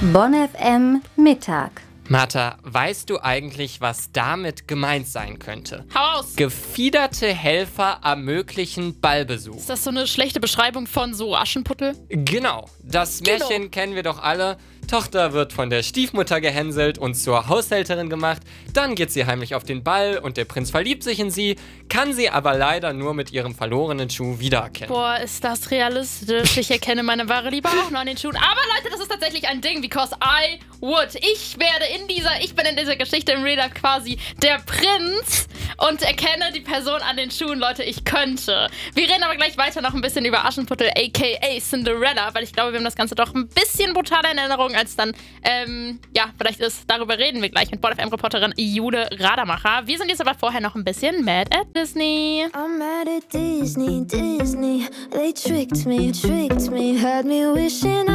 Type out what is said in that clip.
Bonn FM Mittag. Martha, weißt du eigentlich, was damit gemeint sein könnte? Hau aus! Gefiederte Helfer ermöglichen Ballbesuch. Ist das so eine schlechte Beschreibung von so Aschenputtel? Genau, das Märchen kennen wir doch alle. Tochter wird von der Stiefmutter gehänselt und zur Haushälterin gemacht. Dann geht sie heimlich auf den Ball und der Prinz verliebt sich in sie, kann sie aber leider nur mit ihrem verlorenen Schuh wiedererkennen. Boah, ist das realistisch. Ich erkenne meine wahre Liebe auch noch an den Schuhen. Aber Leute, das ist tatsächlich ein Ding, because I would. Ich bin in dieser Geschichte im Real Life quasi der Prinz und erkenne die Person an den Schuhen. Leute, ich könnte. Wir reden aber gleich weiter noch ein bisschen über Aschenputtel, a.k.a. Cinderella, weil ich glaube, wir haben das Ganze doch ein bisschen brutaler in Erinnerung als dann, darüber reden wir gleich mit Bonn FM-Reporterin Jude Rademacher. Wir sind jetzt aber vorher noch ein bisschen mad at Disney. I'm mad at Disney, Disney. They tricked me, had me wishing